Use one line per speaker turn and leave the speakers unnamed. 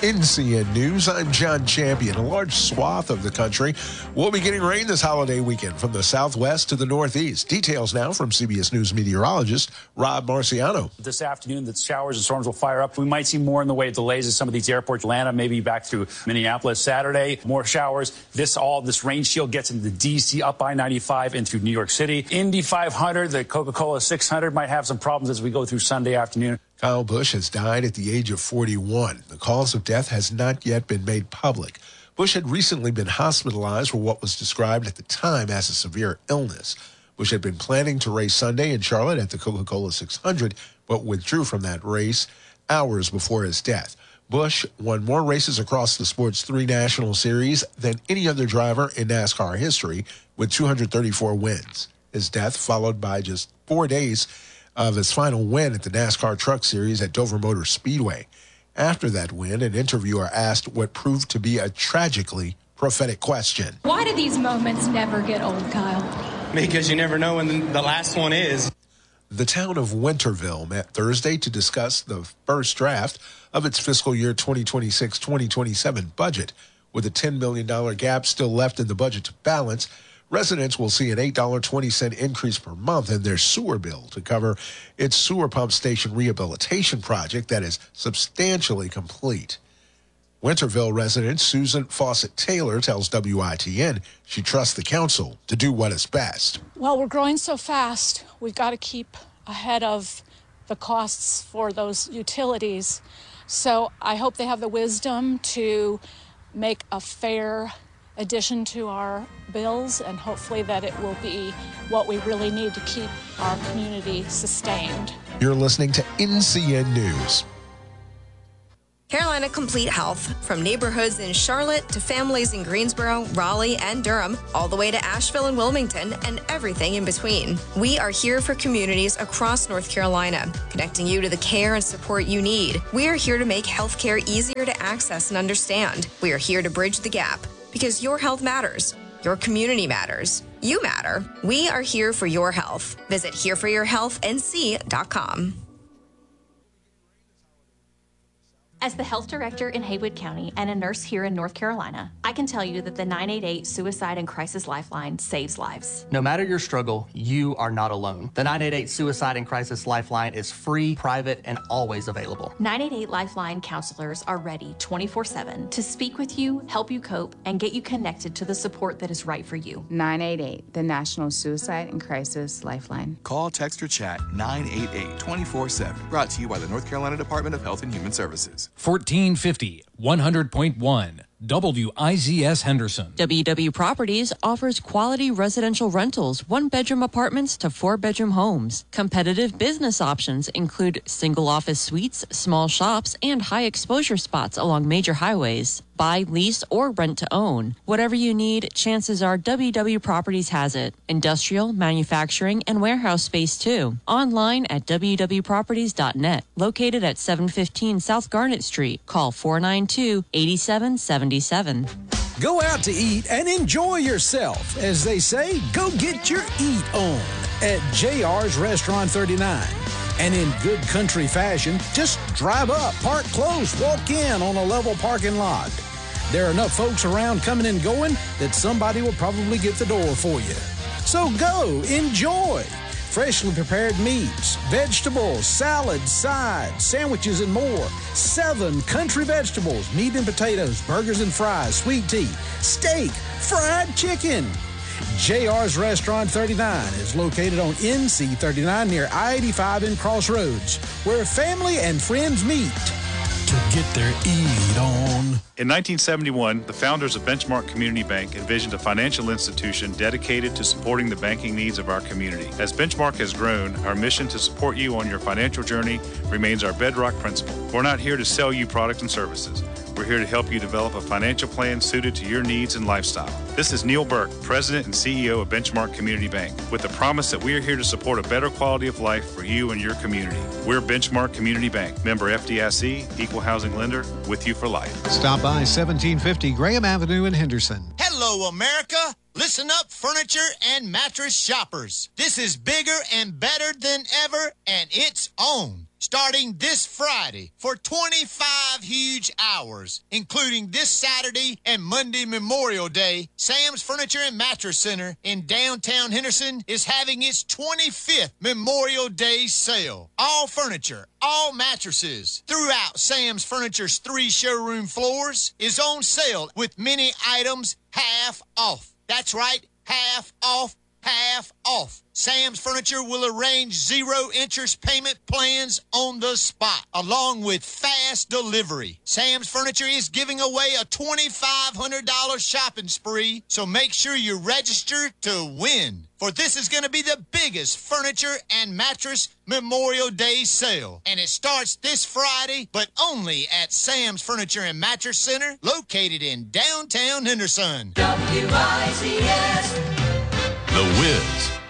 NCN News, I'm John Champion. A large swath of the country will be getting rain this holiday weekend from the southwest to the northeast. Details now from CBS News meteorologist Rob Marciano.
This afternoon, the showers and storms will fire up. We might see more in the way of delays at some of these airports. Atlanta, maybe back to Minneapolis. Saturday, more showers. This rain shield gets into D.C., up I-95 into New York City. Indy 500, the Coca-Cola 600 might have some problems as we go through Sunday afternoon.
Kyle Busch has died at the age of 41. The cause of death has not yet been made public. Busch had recently been hospitalized for what was described at the time as a severe illness. Busch had been planning to race Sunday in Charlotte at the Coca-Cola 600, but withdrew from that race hours before his death. Busch won more races across the sport's 3 national series than any other driver in NASCAR history, with 234 wins. His death followed by just 4 days of his final win at the NASCAR Truck Series at Dover Motor Speedway. After that win, an interviewer asked what proved to be a tragically prophetic question.
Why do these moments never get old, Kyle?
Because you never know when the last one is.
The town of Winterville met Thursday to discuss the first draft of its fiscal year 2026-2027 budget. With a $10 million gap still left in the budget to balance, residents will see an $8.20 increase per month in their sewer bill to cover its sewer pump station rehabilitation project that is substantially complete. Winterville resident Susan Fawcett-Taylor tells WITN she trusts the council to do what is best.
Well, we're growing so fast, we've got to keep ahead of the costs for those utilities. So I hope they have the wisdom to make a fair addition to our bills, and hopefully that it will be what we really need to keep our community sustained.
You're listening to NCN News.
Carolina Complete Health. From neighborhoods in Charlotte to families in Greensboro, Raleigh, and Durham, all the way to Asheville and Wilmington, and everything in between. We are here for communities across North Carolina, connecting you to the care and support you need. We are here to make healthcare easier to access and understand. We are here to bridge the gap, because your health matters. Your community matters. You matter. We are here for your health. Visit hereforyourhealthnc.com.
As the health director in Haywood County and a nurse here in North Carolina, I can tell you that the 988 Suicide and Crisis Lifeline saves lives.
No matter your struggle, you are not alone. The 988 Suicide and Crisis Lifeline is free, private, and always available.
988 Lifeline counselors are ready 24/7 to speak with you, help you cope, and get you connected to the support that is right for you.
988, the National Suicide and Crisis Lifeline.
Call, text, or chat 988 24/7. Brought to you by the North Carolina Department of Health and Human Services.
1450, 100.1. WIZS Henderson.
WW Properties offers quality residential rentals, 1-bedroom apartments to 4-bedroom homes. Competitive business options include single office suites, small shops, and high exposure spots along major highways. Buy, lease, or rent to own. Whatever you need, chances are WW Properties has it. Industrial, manufacturing, and warehouse space too. Online at www.properties.net. Located at 715 South Garnet Street. Call 492-8777.
Go out to eat and enjoy yourself. As they say, go get your eat on at JR's Restaurant 39. And in good country fashion, just drive up, park close, walk in on a level parking lot. There are enough folks around coming and going that somebody will probably get the door for you. So go, enjoy. Freshly prepared meats, vegetables, salads, sides, sandwiches, and more. 7 country vegetables, meat and potatoes, burgers and fries, sweet tea, steak, fried chicken. JR's Restaurant 39 is located on NC 39 near I-85 in Crossroads, where family and friends meet to get their eat on.
In 1971, the founders of Benchmark Community Bank envisioned a financial institution dedicated to supporting the banking needs of our community. As Benchmark has grown, our mission to support you on your financial journey remains our bedrock principle. We're not here to sell you products and services. We're here to help you develop a financial plan suited to your needs and lifestyle. This is Neil Burke, President and CEO of Benchmark Community Bank, with the promise that we are here to support a better quality of life for you and your community. We're Benchmark Community Bank, member FDIC, equal housing lender, with you for life.
Stop by 1750 Graham Avenue in Henderson.
Hello, America. Listen up, furniture and mattress shoppers. This is bigger and better than ever, and it's on. starting this Friday for 25 huge hours, including this Saturday and Monday Memorial Day. Sam's Furniture and Mattress Center in downtown Henderson is having its 25th Memorial Day sale. All furniture, all mattresses throughout Sam's Furniture's 3 showroom floors is on sale with many items half off. That's right, half off. Half off. Sam's Furniture will arrange 0-interest payment plans on the spot, along with fast delivery. Sam's Furniture is giving away a $2,500 shopping spree, so make sure you register to win. For this is going to be the biggest furniture and mattress Memorial Day sale. And it starts this Friday, but only at Sam's Furniture and Mattress Center, located in downtown Henderson.
WICS.
The Wiz.